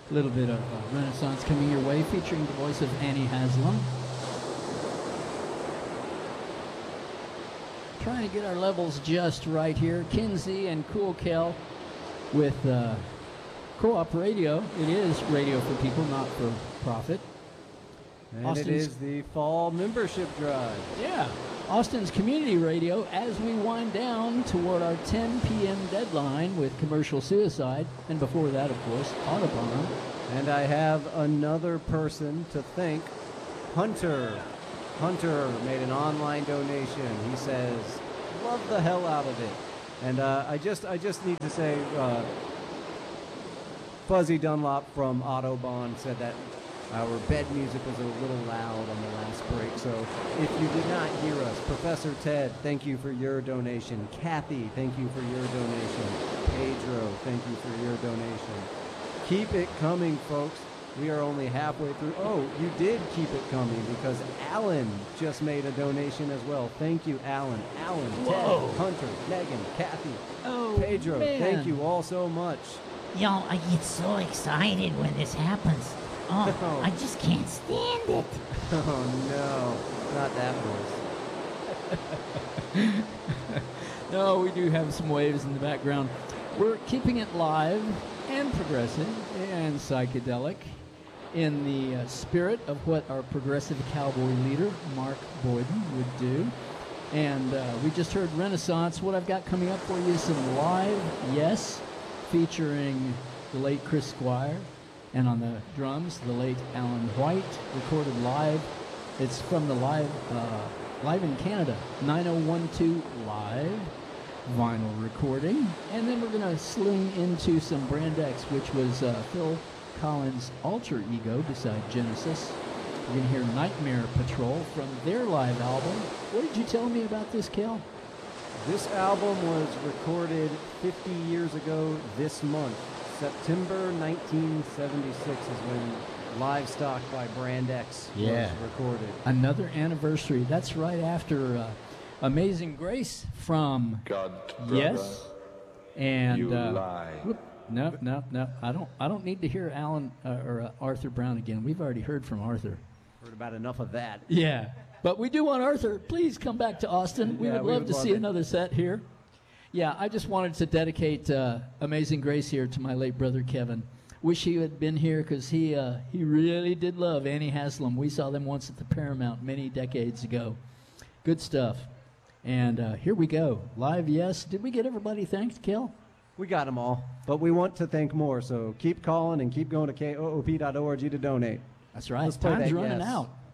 A little bit of Renaissance coming your way, featuring the voice of Annie Haslam. Trying to get our levels just right here. Kinsey and Cool Kel with Co-op Radio. It is radio for people, not for profit. And Austin's, it is the fall membership drive. Yeah. Austin's community radio as we wind down toward our 10 p.m. deadline with Commercial Suicide. And before that, of course, Audubon. And I have another person to thank, Hunter. Hunter made an online donation. He says, love the hell out of it. And I just need to say, Fuzzy Dunlop from Autobahn said that our bed music was a little loud on the last break. So if you did not hear us, Professor Ted, thank you for your donation. Kathy, thank you for your donation. Pedro, thank you for your donation. Keep it coming, folks. We are only halfway through. Oh, you did keep it coming because Alan just made a donation as well. Thank you, Alan. Alan, Whoa. Ted, Hunter, Megan, Kathy, Oh, Pedro, man. thank you all so much. Yo, I get so excited when this happens. Oh, I just can't stand it. Oh, no, not that voice. No, we do have some waves in the background. We're keeping it live and progressive and psychedelic in the spirit of what our progressive cowboy leader, Mark Boyden, would do. And we just heard Renaissance. What I've got coming up for you is some live Yes, featuring the late Chris Squire, and on the drums, the late Alan White, recorded live. It's from the live in Canada, 9012 live vinyl recording. And then we're going to sling into some Brand X, which was Phil Collins' alter ego beside Genesis. We're going to hear Nightmare Patrol from their live album. What did you tell me about this, Kel? This album was recorded 50 years ago this month. September 1976 is when Livestock by Brand X was recorded. Another anniversary. That's right after Amazing Grace from God, brother, Yes. And you lie. No. I don't need to hear Alan or Arthur Brown again. We've already heard from Arthur. Heard about enough of that. Yeah. But we do want Arthur. Please come back to Austin. We would love to see another set here. Yeah, I just wanted to dedicate Amazing Grace here to my late brother Kevin. Wish he had been here because he really did love Annie Haslam. We saw them once at the Paramount many decades ago. Good stuff. And here we go. Live Yes. Did we get everybody thanked, Kel? We got them all, but we want to thank more. So keep calling and keep going to koop.org to donate. That's right. Let's play Time's that running Yes. out.